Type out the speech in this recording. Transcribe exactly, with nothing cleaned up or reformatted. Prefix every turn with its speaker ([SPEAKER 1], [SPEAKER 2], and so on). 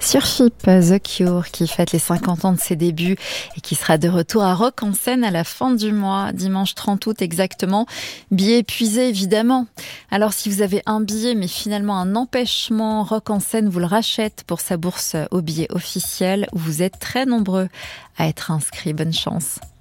[SPEAKER 1] Sur F I P, The Cure, qui fête les cinquante ans de ses débuts et qui sera de retour à Rock en Seine à la fin du mois, dimanche trente août exactement. Billet épuisé, évidemment. Alors si vous avez un billet, mais finalement un empêchement, Rock en Seine vous le rachète pour sa bourse au billet officiel, où vous êtes très nombreux à être inscrits. Bonne chance.